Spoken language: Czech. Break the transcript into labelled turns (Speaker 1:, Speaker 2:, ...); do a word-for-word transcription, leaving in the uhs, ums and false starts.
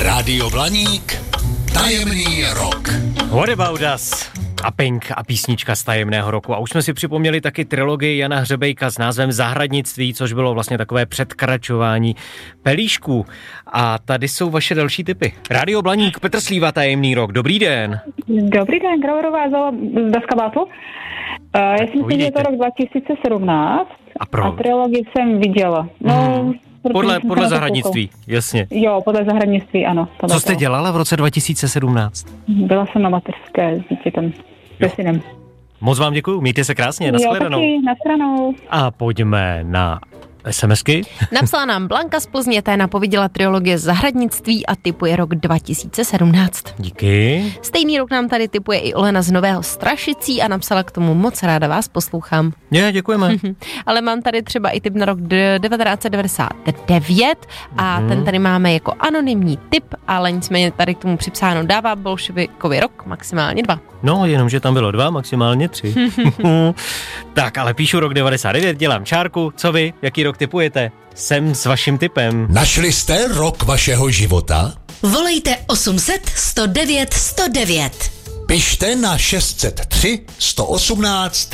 Speaker 1: Rádio Blaník, tajemný rok.
Speaker 2: What about us? A Pink a písnička z tajemného roku. A už jsme si připomněli taky trilogii Jana Hřebejka s názvem Zahradnictví, což bylo vlastně takové předkračování pelíšků. A tady jsou vaše další tipy. Rádio Blaník, Petr Slíva, tajemný rok. Dobrý den.
Speaker 3: Dobrý den, Grauerová z Daskabátu. Uh, já si myslím, že je to rok dva tisíce sedmnáct a, pro... a trilogii jsem viděla. No,
Speaker 2: hmm. Podle, podle zahradnictví, jasně.
Speaker 3: Jo, podle zahradnictví, ano.
Speaker 2: Co jste dělala v roce dva tisíce sedmnáct?
Speaker 3: Byla jsem na mateřské s dítětem, se synem.
Speaker 2: Moc vám děkuju, mějte se krásně, nashledanou.
Speaker 3: Jo, taky, nashledanou.
Speaker 2: A pojďme na SMSky.
Speaker 4: Napsala nám Blanka z Plzně, ta napověděla trilogie Zahradnictví a tipuje rok dva tisíce sedmnáct.
Speaker 2: Díky.
Speaker 4: Stejný rok nám tady tipuje i Olena z Nového Strašicí a napsala k tomu: moc ráda vás poslouchám.
Speaker 2: Je, děkujeme.
Speaker 4: Ale mám tady třeba i tip na rok devatenáct set devadesát devět a mm. ten tady máme jako anonymní tip, ale nicméně tady k tomu připsáno: dává bolševikový rok maximálně dva.
Speaker 2: No, jenomže tam bylo dva, maximálně tři. Tak, ale píšu rok devadesát devět, dělám čárku. Co vy? Jaký rok tipujete? Jsem s vaším tipem.
Speaker 1: Našli jste rok vašeho života?
Speaker 5: Volejte osm set sto devět sto devět.
Speaker 1: Pište na šest set tři sto osmnáct